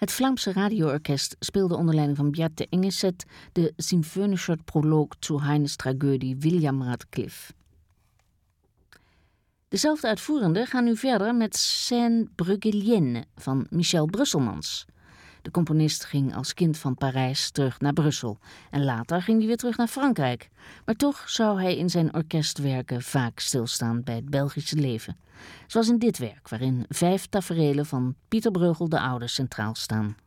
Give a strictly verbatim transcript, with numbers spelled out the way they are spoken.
Het Vlaamse radioorkest speelde onder leiding van Bjarte Engeset de symfonische proloog zu Heine's tragödie William Radcliffe. Dezelfde uitvoerenden gaan nu verder met Scène Bruegelienne van Michel Brusselmans. De componist ging als kind van Parijs terug naar Brussel en later ging hij weer terug naar Frankrijk. Maar toch zou hij in zijn orkestwerken vaak stilstaan bij het Belgische leven. Zoals in dit werk, waarin vijf taferelen van Pieter Bruegel de Oude centraal staan.